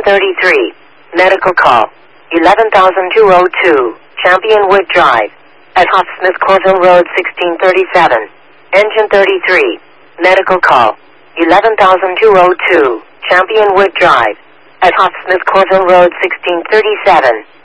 33. Medical call. 11,202. Championwood Drive. At Hopsmith Corville Road 1637. Engine 33. Medical call. 11,202. Championwood Drive. At Hopsmith Corville Road 1637.